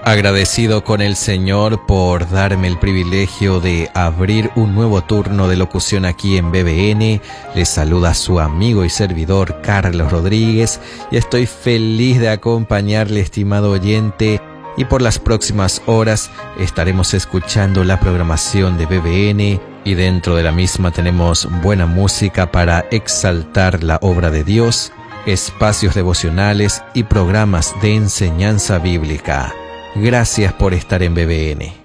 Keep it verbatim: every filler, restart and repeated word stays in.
Agradecido con el Señor por darme el privilegio de abrir un nuevo turno de locución aquí en B B N, les saluda su amigo y servidor Carlos Rodríguez y estoy feliz de acompañarle, estimado oyente, y por las próximas horas estaremos escuchando la programación de B B N y dentro de la misma tenemos buena música para exaltar la obra de Dios, espacios devocionales y programas de enseñanza bíblica. Gracias por estar en B B N.